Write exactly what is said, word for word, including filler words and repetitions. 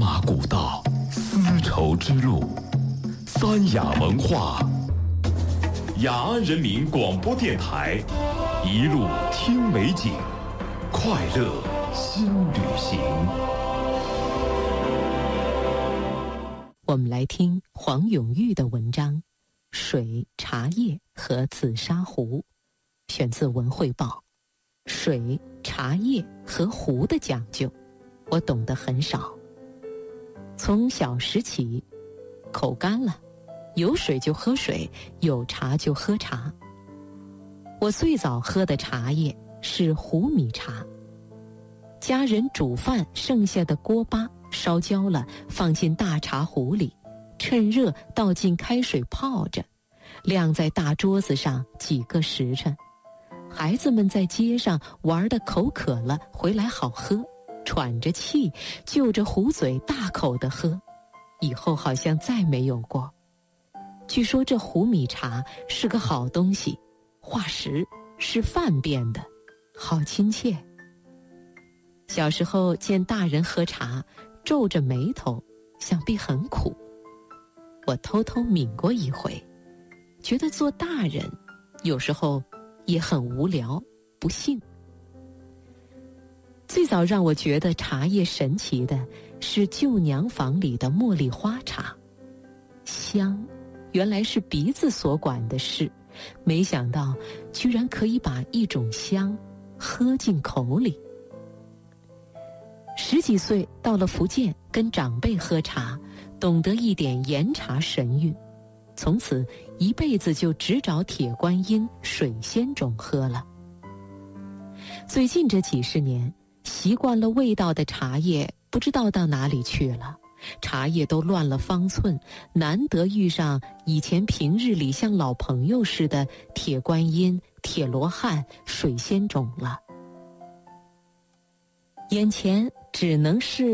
马古道，丝绸之路，三雅文化，雅安人民广播电台，一路听美景，快乐新旅行。 我们来听黄永玉的文章《水、茶叶和紫砂壶》，选自《文汇报》。水、茶叶和壶的讲究，我懂得很少。从小时起，口干了，有水就喝水，有茶就喝茶。我最早喝的茶叶是糊米茶，家人煮饭剩下的锅巴烧焦了，放进大茶壶里，趁热倒进开水泡着，晾在大桌子上几个时辰。孩子们在街上玩得口渴了，回来好喝，喘着气，就着壶嘴大口地喝，以后好像再没有过。据说这糊米茶是个好东西，化石，是饭变的，好亲切。小时候见大人喝茶，皱着眉头，想必很苦。我偷偷抿过一回，觉得做大人有时候也很无聊，不幸。最早让我觉得茶叶神奇的是旧娘房里的茉莉花茶，香原来是鼻子所管的事，没想到居然可以把一种香喝进口里。十几岁到了福建，跟长辈喝茶，懂得一点岩茶神韵，从此一辈子就只找铁观音、水仙种喝了。最近这几十年，习惯了味道的茶叶不知道到哪里去了，茶叶都乱了方寸，难得遇上以前平日里像老朋友似的铁观音、铁罗汉、水仙种了。眼前只能是